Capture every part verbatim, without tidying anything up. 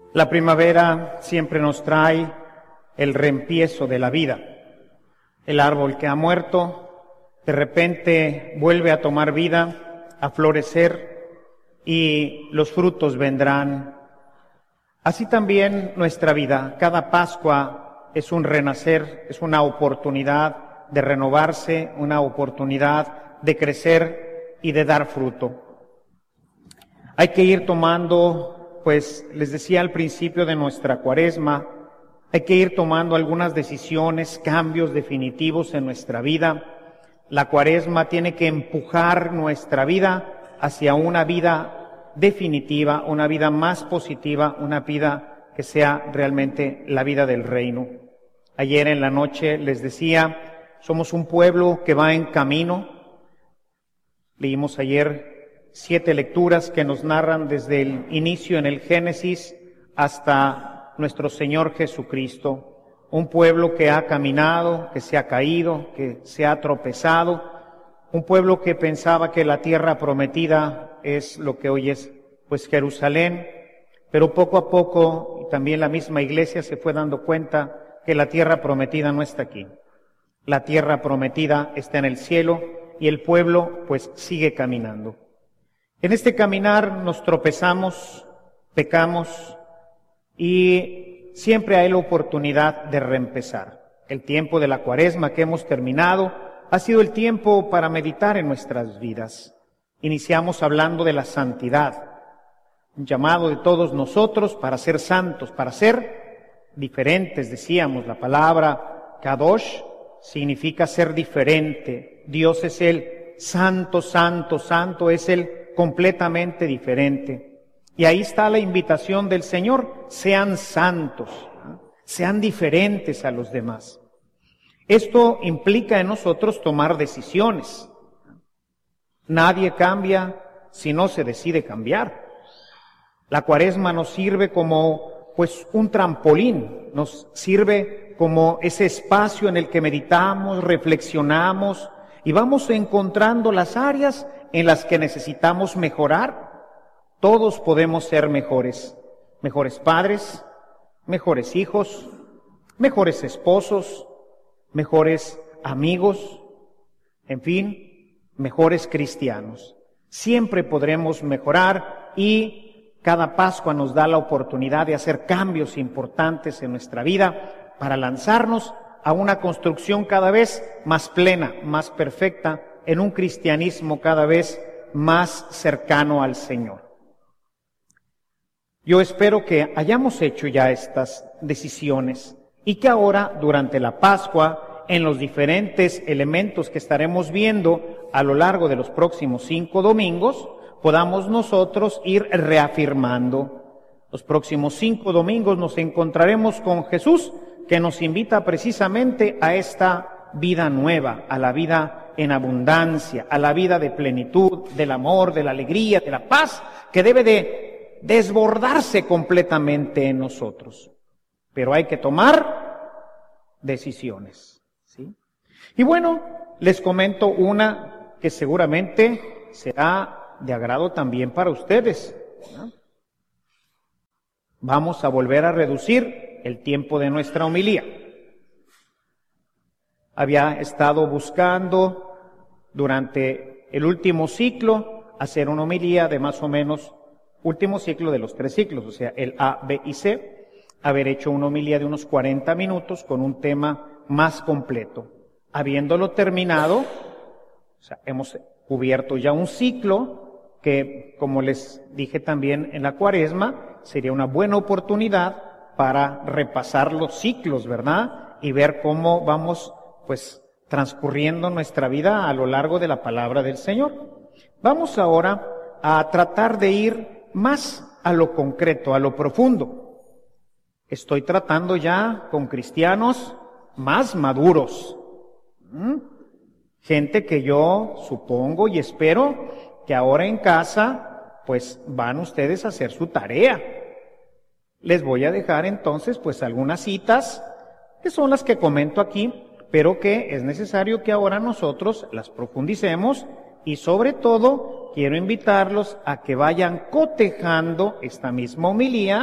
La primavera siempre nos trae el reempiezo de la vida. El árbol que ha muerto, de repente vuelve a tomar vida, a florecer, y los frutos vendrán. Así también nuestra vida. Cada Pascua es un renacer, es una oportunidad de renovarse, una oportunidad de crecer y de dar fruto. Hay que ir tomando, pues les decía al principio de nuestra Cuaresma, hay que ir tomando algunas decisiones, cambios definitivos en nuestra vida. La Cuaresma tiene que empujar nuestra vida hacia una vida definitiva, una vida más positiva, una vida que sea realmente la vida del reino. Ayer en la noche les decía, somos un pueblo que va en camino. Leímos ayer siete lecturas que nos narran desde el inicio en el Génesis hasta nuestro Señor Jesucristo. Un pueblo que ha caminado, que se ha caído, que se ha tropezado. Un pueblo que pensaba que la tierra prometida es lo que hoy es, pues, Jerusalén. Pero poco a poco, y también la misma iglesia se fue dando cuenta que la tierra prometida no está aquí. La tierra prometida está en el cielo y el pueblo, pues, sigue caminando. En este caminar nos tropezamos, pecamos y siempre hay la oportunidad de reempezar. El tiempo de la Cuaresma que hemos terminado ha sido el tiempo para meditar en nuestras vidas. Iniciamos hablando de la santidad, un llamado de todos nosotros para ser santos, para ser diferentes. Decíamos, la palabra Kadosh significa ser diferente. Dios es el santo, santo, santo, es el completamente diferente. Y ahí está la invitación del Señor, sean santos, ¿no? Sean diferentes a los demás. Esto implica en nosotros tomar decisiones. Nadie cambia si no se decide cambiar. La Cuaresma nos sirve como, pues, un trampolín, nos sirve como ese espacio en el que meditamos, reflexionamos y vamos encontrando las áreas en las que necesitamos mejorar. Todos podemos ser mejores, mejores padres, mejores hijos, mejores esposos, mejores amigos, en fin, mejores cristianos. Siempre podremos mejorar y cada Pascua nos da la oportunidad de hacer cambios importantes en nuestra vida para lanzarnos a una construcción cada vez más plena, más perfecta, en un cristianismo cada vez más cercano al Señor. Yo espero que hayamos hecho ya estas decisiones y que ahora, durante la Pascua, en los diferentes elementos que estaremos viendo a lo largo de los próximos cinco domingos, podamos nosotros ir reafirmando. Los próximos cinco domingos nos encontraremos con Jesús, que nos invita precisamente a esta vida nueva, a la vida en abundancia, a la vida de plenitud, del amor, de la alegría, de la paz, que debe de desbordarse completamente en nosotros. Pero hay que tomar decisiones, ¿sí? Y bueno, les comento una que seguramente será de agrado también para ustedes, ¿no? Vamos a volver a reducir el tiempo de nuestra homilía. Había estado buscando durante el último ciclo hacer una homilía de más o menos, último ciclo de los tres ciclos, o sea, el A, B y C, haber hecho una homilía de unos cuarenta minutos con un tema más completo. Habiéndolo terminado, o sea, hemos cubierto ya un ciclo que, como les dije también en la Cuaresma, sería una buena oportunidad para repasar los ciclos, ¿verdad? Y ver cómo vamos, pues, transcurriendo nuestra vida a lo largo de la palabra del Señor. Vamos ahora a tratar de ir más a lo concreto, a lo profundo. Estoy tratando ya con cristianos más maduros. ¿Mm? Gente que yo supongo y espero que ahora en casa, pues, van ustedes a hacer su tarea. Les voy a dejar entonces, pues, algunas citas, que son las que comento aquí, pero que es necesario que ahora nosotros las profundicemos y sobre todo quiero invitarlos a que vayan cotejando esta misma homilía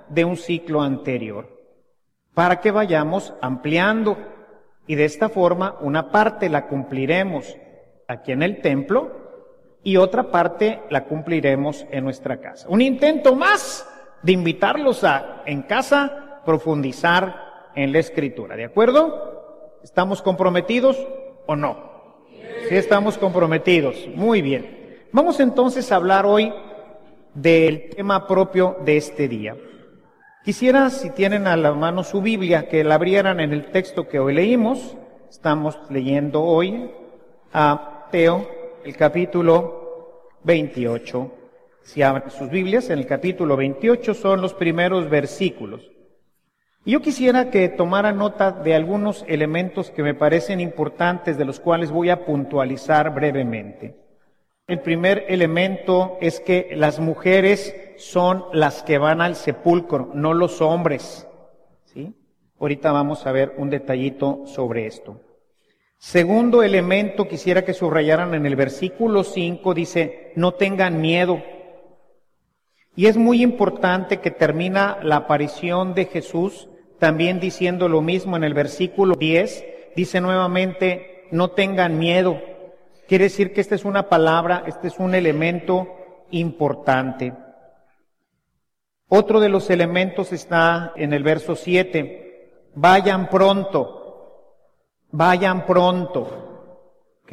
de un ciclo anterior, para que vayamos ampliando y de esta forma una parte la cumpliremos aquí en el templo y otra parte la cumpliremos en nuestra casa. Un intento más de invitarlos a, en casa, profundizar en la Escritura, ¿de acuerdo? ¿Estamos comprometidos o no? Sí, estamos comprometidos. Muy bien. Vamos entonces a hablar hoy del tema propio de este día. Quisiera, si tienen a la mano su Biblia, que la abrieran en el texto que hoy leímos. Estamos leyendo hoy a Mateo, el capítulo veintiocho. Si abren sus Biblias, en el capítulo veintiocho son los primeros versículos. Y yo quisiera que tomara nota de algunos elementos que me parecen importantes, de los cuales voy a puntualizar brevemente. El primer elemento es que las mujeres son las que van al sepulcro, no los hombres, ¿sí? Ahorita vamos a ver un detallito sobre esto. Segundo elemento, quisiera que subrayaran en el versículo cinco, dice, no tengan miedo. Y es muy importante que termina la aparición de Jesús también diciendo lo mismo en el versículo diez, dice nuevamente, no tengan miedo. Quiere decir que esta es una palabra, este es un elemento importante. Otro de los elementos está en el verso siete, vayan pronto, vayan pronto. ¿Ok?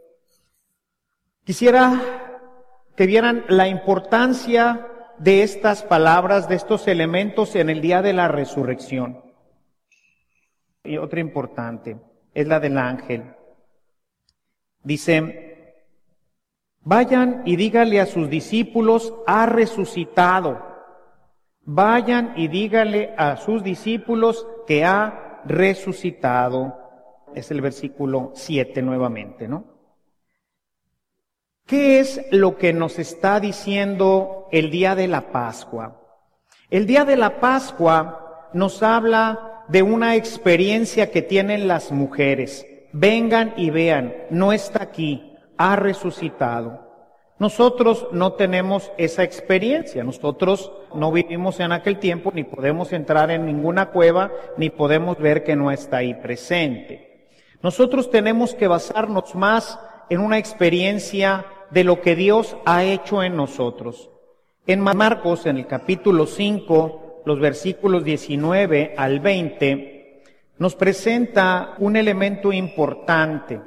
Quisiera que vieran la importancia de estas palabras, de estos elementos en el día de la resurrección. Y otra importante es la del ángel. Dice, vayan y díganle a sus discípulos, ha resucitado. Vayan y díganle a sus discípulos que ha resucitado. Es el versículo siete nuevamente, ¿no? ¿Qué es lo que nos está diciendo el día de la Pascua? El día de la Pascua nos habla de una experiencia que tienen las mujeres. Vengan y vean, no está aquí, ha resucitado. Nosotros no tenemos esa experiencia, nosotros no vivimos en aquel tiempo, ni podemos entrar en ninguna cueva, ni podemos ver que no está ahí presente. Nosotros tenemos que basarnos más en una experiencia de lo que Dios ha hecho en nosotros. En Marcos, en el capítulo cinco, los versículos diecinueve al veinte, nos presenta un elemento importante.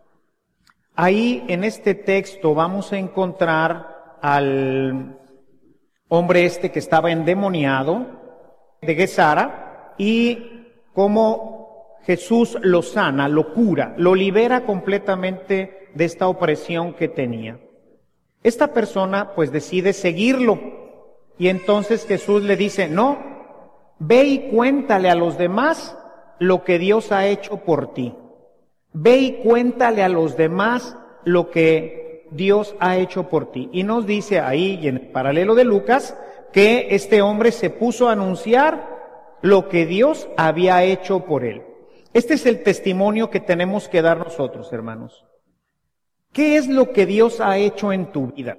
Ahí, en este texto, vamos a encontrar al hombre este que estaba endemoniado de Gesara y cómo Jesús lo sana, lo cura, lo libera completamente de esta opresión que tenía. Esta persona pues decide seguirlo y entonces Jesús le dice, no, ve y cuéntale a los demás lo que Dios ha hecho por ti. Ve y cuéntale a los demás lo que Dios ha hecho por ti. Y nos dice ahí, y en el paralelo de Lucas, que este hombre se puso a anunciar lo que Dios había hecho por él. Este es el testimonio que tenemos que dar nosotros, hermanos. ¿Qué es lo que Dios ha hecho en tu vida?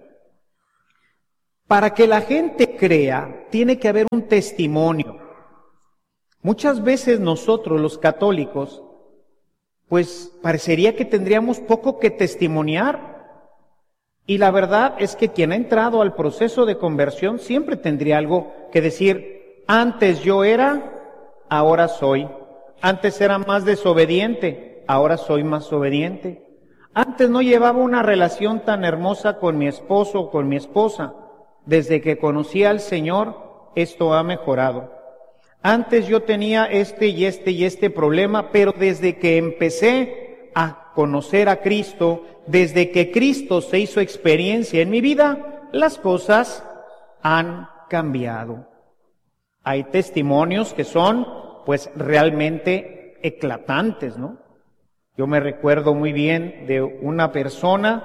Para que la gente crea, tiene que haber un testimonio. Muchas veces nosotros, los católicos, pues parecería que tendríamos poco que testimoniar. Y la verdad es que quien ha entrado al proceso de conversión siempre tendría algo que decir. Antes yo era, ahora soy. Antes era más desobediente, ahora soy más obediente. Antes no llevaba una relación tan hermosa con mi esposo o con mi esposa. Desde que conocí al Señor, esto ha mejorado. Antes yo tenía este y este y este problema, pero desde que empecé a conocer a Cristo, desde que Cristo se hizo experiencia en mi vida, las cosas han cambiado. Hay testimonios que son, pues, realmente eclatantes, ¿no? Yo me recuerdo muy bien de una persona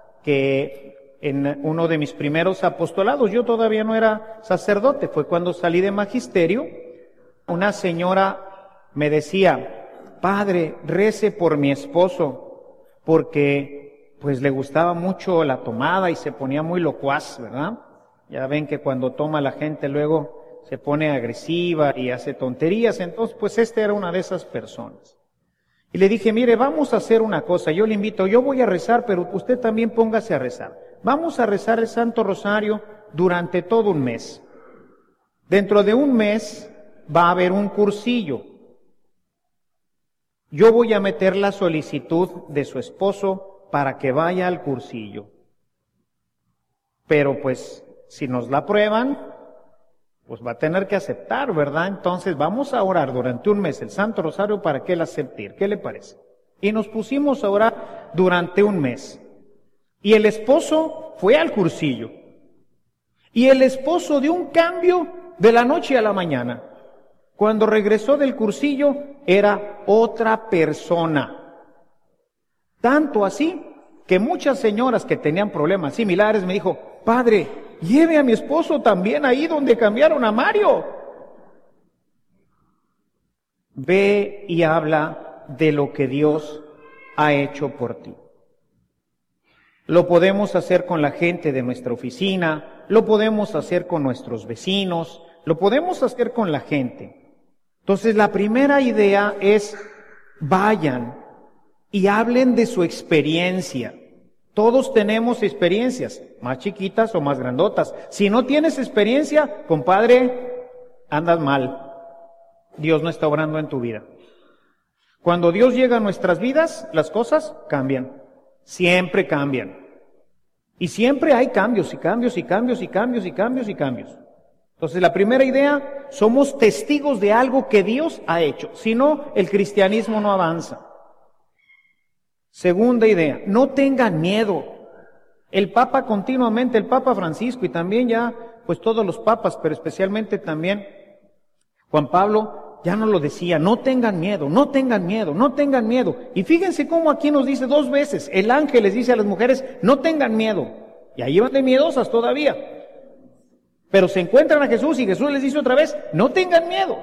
que en uno de mis primeros apostolados, yo todavía no era sacerdote, fue cuando salí de magisterio, una señora me decía, padre, rece por mi esposo, porque pues le gustaba mucho la tomada y se ponía muy locuaz, ¿verdad? Ya ven que cuando toma la gente luego se pone agresiva y hace tonterías. Entonces, pues esta era una de esas personas. Y le dije, mire, vamos a hacer una cosa, yo le invito, yo voy a rezar, pero usted también póngase a rezar. Vamos a rezar el Santo Rosario durante todo un mes. Dentro de un mes va a haber un cursillo. Yo voy a meter la solicitud de su esposo para que vaya al cursillo. Pero pues, si nos la aprueban, pues va a tener que aceptar, ¿verdad? Entonces vamos a orar durante un mes el Santo Rosario para que él acepte. ¿Qué le parece? Y nos pusimos a orar durante un mes. Y el esposo fue al cursillo. Y el esposo dio un cambio de la noche a la mañana. Cuando regresó del cursillo, era otra persona. Tanto así que muchas señoras que tenían problemas similares me dijo, padre, lleve a mi esposo también ahí donde cambiaron a Mario. Ve y habla de lo que Dios ha hecho por ti. Lo podemos hacer con la gente de nuestra oficina, lo podemos hacer con nuestros vecinos, lo podemos hacer con la gente. Entonces la primera idea es, vayan y hablen de su experiencia. Todos tenemos experiencias, más chiquitas o más grandotas. Si no tienes experiencia, compadre, andas mal. Dios no está obrando en tu vida. Cuando Dios llega a nuestras vidas, las cosas cambian. Siempre cambian. Y siempre hay cambios y cambios y cambios y cambios y cambios y cambios. Entonces la primera idea, somos testigos de algo que Dios ha hecho. Si no, el cristianismo no avanza. Segunda idea, no tengan miedo. El Papa continuamente, el Papa Francisco y también ya, pues todos los papas, pero especialmente también Juan Pablo, ya nos lo decía, no tengan miedo, no tengan miedo, no tengan miedo. Y fíjense cómo aquí nos dice dos veces, el ángel les dice a las mujeres, no tengan miedo. Y ahí van de miedosas todavía. Pero se encuentran a Jesús y Jesús les dice otra vez, no tengan miedo.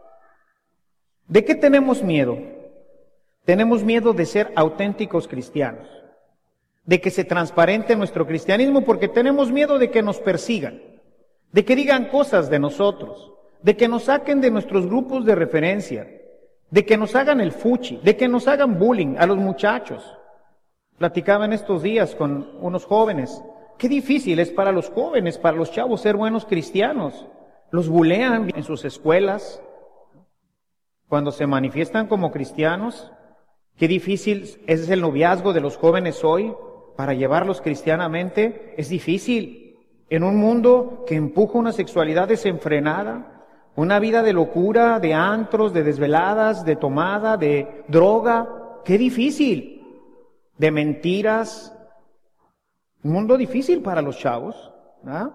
¿De qué tenemos miedo? Tenemos miedo de ser auténticos cristianos, de que se transparente nuestro cristianismo porque tenemos miedo de que nos persigan, de que digan cosas de nosotros, de que nos saquen de nuestros grupos de referencia, de que nos hagan el fuchi, de que nos hagan bullying a los muchachos. Platicaba en estos días con unos jóvenes, qué difícil es para los jóvenes, para los chavos ser buenos cristianos. Los bulean en sus escuelas, cuando se manifiestan como cristianos. Qué difícil es el noviazgo de los jóvenes hoy para llevarlos cristianamente. Es difícil en un mundo que empuja una sexualidad desenfrenada, una vida de locura, de antros, de desveladas, de tomada, de droga. Qué difícil, de mentiras. Un mundo difícil para los chavos, ¿ah?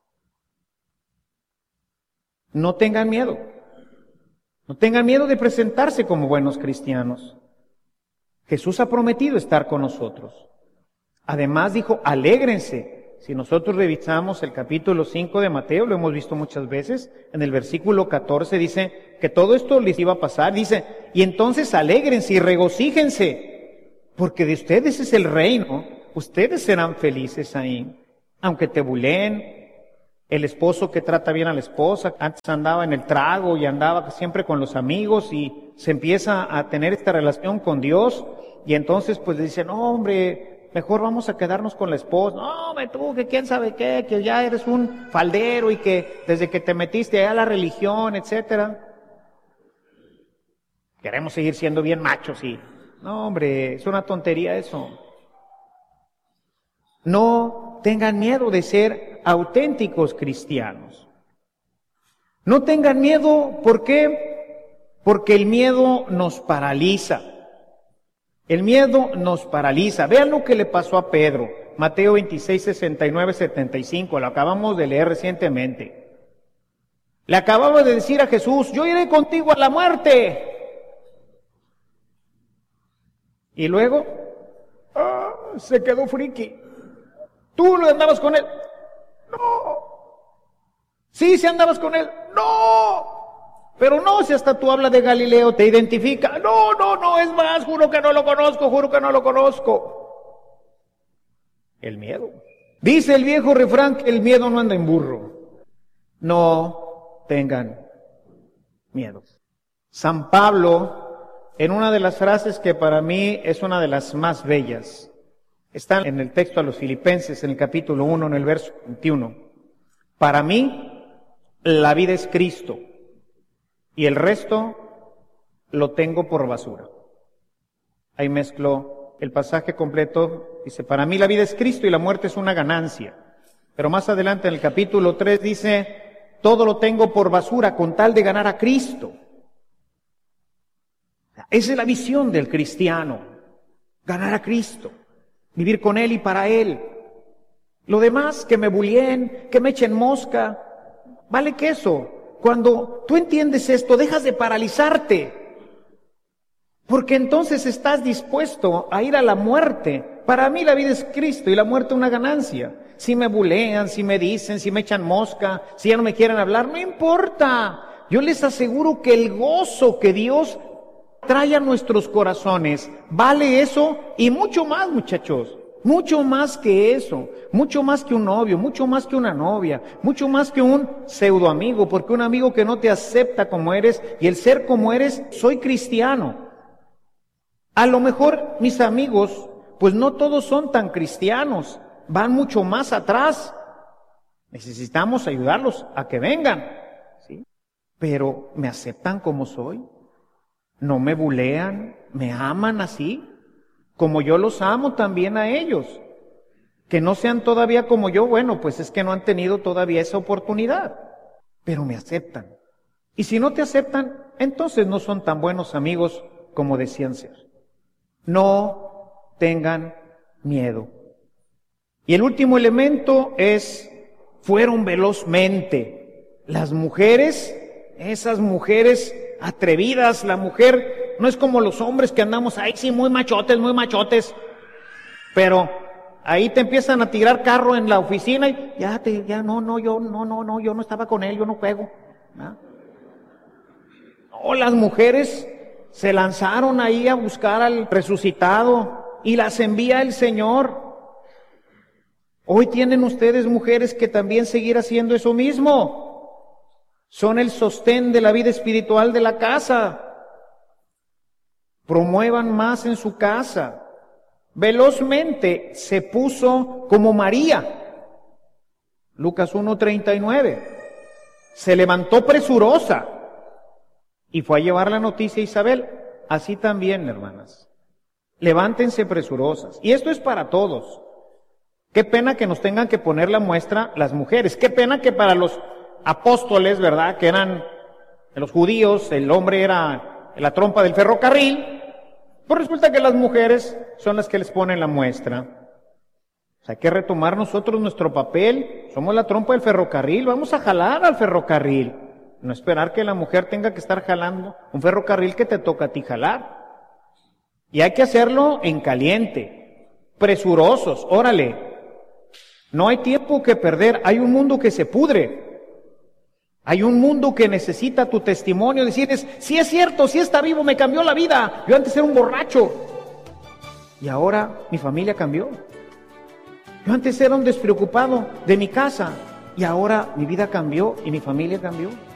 No tengan miedo. No tengan miedo de presentarse como buenos cristianos. Jesús ha prometido estar con nosotros. Además dijo, alégrense. Si nosotros revisamos el capítulo cinco de Mateo, lo hemos visto muchas veces, en el versículo catorce dice que todo esto les iba a pasar. Dice, y entonces alégrense y regocíjense, porque de ustedes es el reino. Ustedes serán felices ahí, aunque te buleen. El esposo que trata bien a la esposa, antes andaba en el trago y andaba siempre con los amigos y se empieza a tener esta relación con Dios y entonces pues le dicen, no hombre, mejor vamos a quedarnos con la esposa. No hombre, tú que quién sabe qué, que ya eres un faldero y que desde que te metiste allá a la religión, etcétera. Queremos seguir siendo bien machos y, no hombre, es una tontería eso. No tengan miedo de ser auténticos cristianos. No tengan miedo, ¿por qué? Porque el miedo nos paraliza. El miedo nos paraliza. Vean lo que le pasó a Pedro. Mateo veintiséis, sesenta y nueve, setenta y cinco. Lo acabamos de leer recientemente. Le acababa de decir a Jesús, yo iré contigo a la muerte. Y luego, ah, se quedó friki. ¿Tú no andabas con él? No. Sí, si andabas con él. No. Pero no, si hasta tú hablas de Galileo, te identifica. No, no, no, es más, juro que no lo conozco, juro que no lo conozco. El miedo. Dice el viejo refrán que el miedo no anda en burro. No, tengan miedo. San Pablo, en una de las frases que para mí es una de las más bellas, está en el texto a los Filipenses, en el capítulo uno, en el verso veintiuno. Para mí, la vida es Cristo, y el resto lo tengo por basura. Ahí mezclo el pasaje completo, dice, para mí la vida es Cristo y la muerte es una ganancia. Pero más adelante en el capítulo tres dice, todo lo tengo por basura con tal de ganar a Cristo. Esa es la visión del cristiano, ganar a Cristo, vivir con Él y para Él. Lo demás, que me bulleen, que me echen mosca, vale que eso. Cuando tú entiendes esto, dejas de paralizarte. Porque entonces estás dispuesto a ir a la muerte. Para mí la vida es Cristo y la muerte una ganancia. Si me bulean, si me dicen, si me echan mosca, si ya no me quieren hablar, no importa. Yo les aseguro que el gozo que Dios trae a nuestros corazones vale eso y mucho más, muchachos. Mucho más que eso. Mucho más que un novio, mucho más que una novia, mucho más que un pseudo amigo, porque un amigo que no te acepta como eres y el ser como eres, soy cristiano. A lo mejor mis amigos, pues no todos son tan cristianos, van mucho más atrás. Necesitamos ayudarlos a que vengan, ¿sí? Pero ¿me aceptan como soy? ¿No me bulean? ¿Me aman así? Como yo los amo también a ellos. Que no sean todavía como yo, bueno, pues es que no han tenido todavía esa oportunidad. Pero me aceptan. Y si no te aceptan, entonces no son tan buenos amigos como decían ser. No tengan miedo. Y el último elemento es, fueron velozmente. Las mujeres, esas mujeres atrevidas, la mujer no es como los hombres que andamos ahí, sí, muy machotes, muy machotes, pero ahí te empiezan a tirar carro en la oficina y ya te, ya no, no, yo, no, no, no, yo no estaba con él, yo no juego. ¿No? No, las mujeres se lanzaron ahí a buscar al resucitado y las envía el Señor. Hoy tienen ustedes mujeres que también seguir haciendo eso mismo. Son el sostén de la vida espiritual de la casa. Promuevan más en su casa. Velozmente se puso como María. Lucas uno treinta y nueve. Se levantó presurosa y fue a llevar la noticia a Isabel. Así también, hermanas. Levántense presurosas. Y esto es para todos. Qué pena que nos tengan que poner la muestra las mujeres. Qué pena que para los apóstoles, ¿verdad?, que eran los judíos, el hombre era la trompa del ferrocarril, pues resulta que las mujeres son las que les ponen la muestra. O sea, hay que retomar nosotros nuestro papel. Somos la trompa del ferrocarril, vamos a jalar al ferrocarril. No esperar que la mujer tenga que estar jalando un ferrocarril que te toca a ti jalar. Y hay que hacerlo en caliente, presurosos, órale. No hay tiempo que perder, hay un mundo que se pudre. Hay un mundo que necesita tu testimonio, decirles, sí es cierto, sí está vivo, me cambió la vida. Yo antes era un borracho y ahora mi familia cambió. Yo antes era un despreocupado de mi casa y ahora mi vida cambió y mi familia cambió.